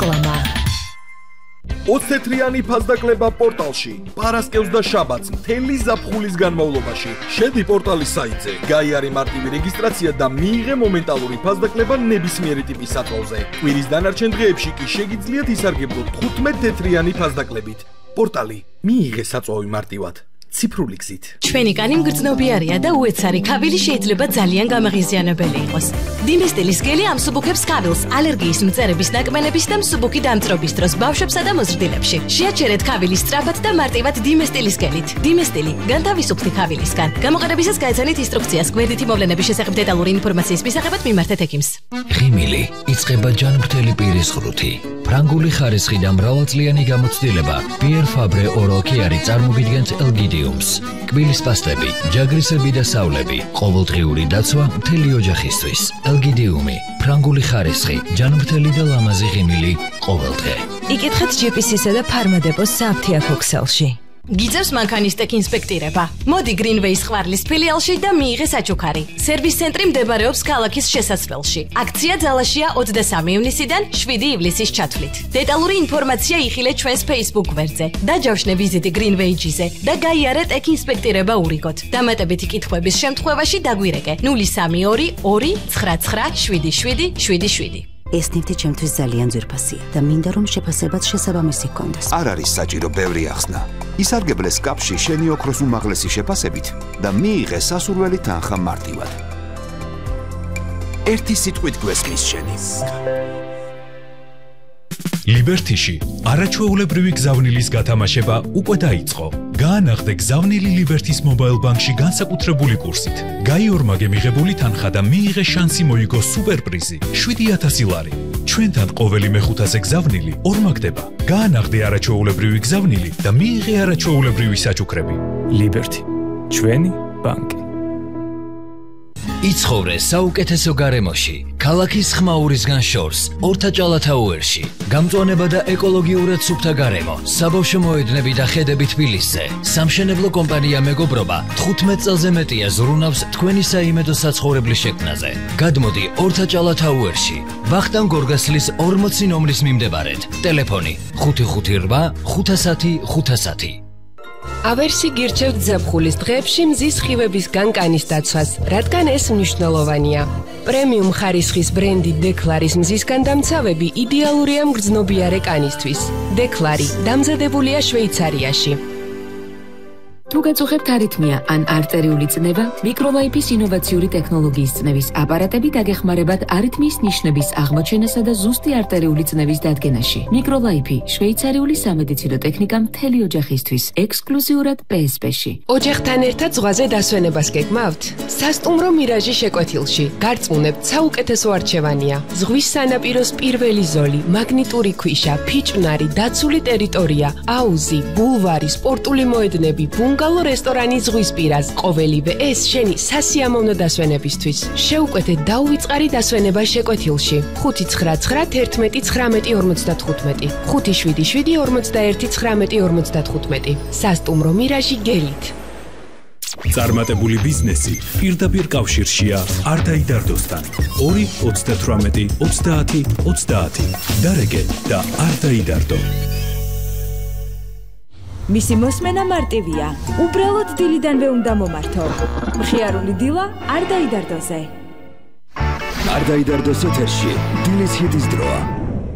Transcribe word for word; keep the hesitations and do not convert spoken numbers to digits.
რეკლამა. ოცდათეტრიანი ფასდაკლება პორტალში. პარასკევს და შაბათს მთელი ზაფხულის განმავლობაში. შედი პორტალის საიტზე, გაიარე მარტივი რეგისტრაცია და მიიღე მომენტალური ფასდაკლება ნებისმიერი ტიპის საწოლზე. კვირის დანარჩენ დღეებში კი შეგიძლიათ ისარგებლოთ თხუთმეტ-თეთრიანი ფასდაკლებით. პორტალი მიიღე საწვავი მარტივად. ციფრული გზით. ჩვენი კანი მგრძნობიარია და უეცარი ქავილი შეიძლება ძალიან გამაღიზიანებელი იყოს. დინესტილის გელი ამსუბუქებს ქავილს ალერგიის მწერების ნაკმენების და მსუბუქი დამწრობის დროს ბავშვებსა და მოზრდილებში. შეაჩერეთ ქავილი სწრაფად და მარტივად დინესტილის გელით. დინესტილი განთავისუფლდი ქავილისგან. გამოყენებისას გაეცანით ინსტრუქციას გვერდითი მოვლენების შესახებ დეტალური ინფორმაციის მისაღებად მიმართეთ ექიმს. ღიმილი იწყება ჯანმრთელი პირის ღრუთი. ფრანგული ხარისხი და მრავალწლიანი გამოცდილება Pierre Fabre Oral Care წარმოგიდგენთ ელგიდიუმს. კბილის პასტები, ჯაგრისები და სავლები, ყოველდღიური დაცვა მთელი ოჯახისთვის. ელგიდიუმი, ფრანგული ხარისხი, ჯანმრთელი და ლამაზი ღიმილი ყოველდღე. იკითხეთ ჯი პი სი-სა და ფარმადეპოს სააფთიაქო ქსელში. გიწევს მანქანისტეკ ინსპექტირება. მოდი გრინვეის ხვარლის ფილიალში და მიიღე საჩუქარი. სერვის ცენტრი მდებარეობს ქალაქის შესასვლელში. აქცია ძალაშია ოცდასამი ივნისიდან შვიდი ივლისის ჩათვლით. დეტალური ინფორმაცია იხილე ჩვენს Facebook გვერდზე. დაჯავშნე ვიზიტი გრინვეიჯიზე და გაიარე ტეკ ინსპექტირება ურიგოთ. დამატებითი კითხვების შემთხვევაში დაგვირეკე ნული სამი ორი ორი ცხრა ცხრა შვიდი შვიდი შვიდი შვიდი. ეს ნივთი ჩემთვის ძალიან ძვირფასია და მინდა რომ შეფასებაც შესაბამისი ჰქონდეს. არ არის საჭირო ბევრი ახსნა. ისარგებლე სკაფში შენი ოქროს უმაღლესი შეფასებით და მიიღე სასურველი თანხა მარტივად. ერთი სიტყვით გვესმის შენი. ლიბერთიში არაჩვეულებრივი გზავნილის გათამაშება უკვე დაიწყო. გაანახდე გზავნილი ლიბერთის მობაილ ბანკში განსაკუთრებული კურსით. გაიორმაგე მიღებული თანხა და მიიღე შანსი მოიგო სუპერპრიზი შვიდი ათასი ლარი. ჩვენთან ყოველი მეხუთასე გზავნილი ორმაგდება. გაანახდე არაჩვეულებრივი გზავნილი და მიიღე არაჩვეულებრივი საჩუქრები. ლიბერთი, ჩვენი ბანკი. იცხოვრე საუკეთესო გარემოში, ქალაქის ხმაურისგან შორს, ორთაჭალათაუერში. გამწვანება და ეკოლოგიურად სუფთა გარემო, საბავშვო მოედნები და ხედები თბილისზე. სამშენებლო კომპანია მეგობრობა თხუთმეტ წელზე მეტია ზრუნავს თქვენი საიმედო საცხოვრებლის შექმნაზე. გადმოდი ორთაჭალათაუერში, ვახტანგ გორგასლის ორმოცი ნომრის მიმდებარედ. ტელეფონი ხუთი ხუთი რვა ხუთასათი ხუთასათი. ავერსი გირჩევთ ზაფხულის დღეებში მზის სხივებისგან კანის დაცვას, რადგან ეს მნიშვნელოვანია. პრემიუმ ხარისხის ბრენდი დეკლარის მზისგან დამცავები იდეალურია მგრძნობიარე კანისთვის. დეკლარი დამზადებულია შვეიცარიაში. თუ გაწუხებთ არითმია ან არტერიული წნევა, მიკროლაიფის ინოვაციური ტექნოლოგიის წნევის აპარატები დაგეხმარებათ არითმიის ნიშნების აღმოჩენასა და ზუსტი არტერიული წნევის დადგენაში. მიკროლაიფი შვეიცარიული სამედიცინო ტექნიკა მთელი ოჯახისთვის, ექსკლუზიურად პე ეს პე-ში. ოჯახთან ერთად ზღვაზე დასვენებას გეგმავთ? სასტუმრო მირაჟი შეკვეთილში. გარწმუნებთ, საუკეთესო არჩევანია. ზღვის სანაპიროს პირველი ზოლი, მაგნიტური ქვიშა, ფიჭვნარი, დაცული ტერიტორია, აუზი, ბულვარი, სპორტული მოედნები, ბუნგალო რესტორანი ზღვისპირას. ყოველივე ეს შენი სასიამოვნო დასვენებისთვის. შეუკვეთე დაუვიწყარი დასვენება შეკვეთილში. ხუთი ცხრა ცხრა თერთმეტი ცხრამეტი ორმოცდათხუთმეტი. ხუთი შვიდი შვიდი ორმოცდაერთი ცხრამეტი ორმოცდათხუთმეტი. სასტუმრო მირაჟი გელით. წარმატებული ბიზნესი პირდაპირ კავშირშია არ დაიდარდოსთან. ორი ოცდათვრამეტი ოცდაათი ოცდაათი. დარეგე და არ დაიდარდო. მისი მოსმენა მარტივია. უბრალოდ დილიდანვე უნდა მომართო. მხიარული დილა არ დაიდარდოზე. არ დაიდარდოს ეთერში დილის ჰიტის დროა.